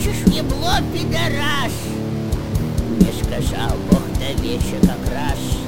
хочешь ебло, пидорас? Не сказал Бог до вечера как раз.